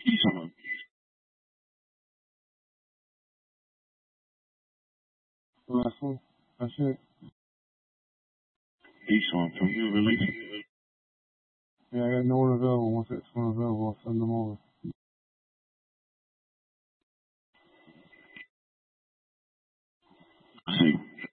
Keys on. Last one. That's it. Keys on. From you release. Yeah, I got no one available. Once it's one available, I'll send them over. See.